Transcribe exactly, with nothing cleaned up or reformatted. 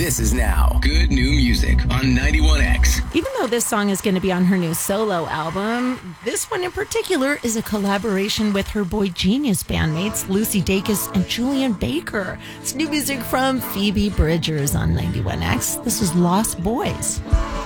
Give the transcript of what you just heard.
This is now Good New Music on ninety-one X. Even though this song is going to be on her new solo album, this one in particular is a collaboration with her Boy Genius bandmates Lucy Dacus and Julian Baker. It's new music from Phoebe Bridgers on ninety-one X. This is Lost Boys.